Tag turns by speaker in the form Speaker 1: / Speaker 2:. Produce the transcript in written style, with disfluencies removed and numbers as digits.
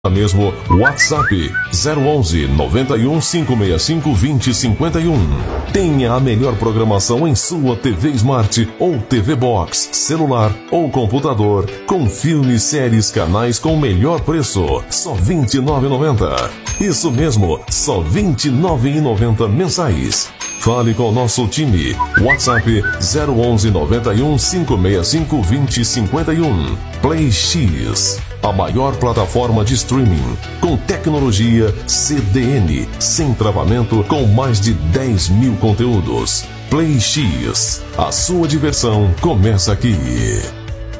Speaker 1: Mesmo WhatsApp 011 91 565 2051. Tenha a melhor programação em sua TV Smart ou TV Box, celular ou computador, com filmes, séries, canais com o melhor preço, só R$ 29,90. Isso mesmo, só R$ 29,90 mensais. Fale com o nosso time. WhatsApp 011 91 565 2051. Play X, a maior plataforma de streaming com tecnologia CDN, sem travamento, com mais de 10 mil conteúdos. Play X, a sua diversão começa aqui.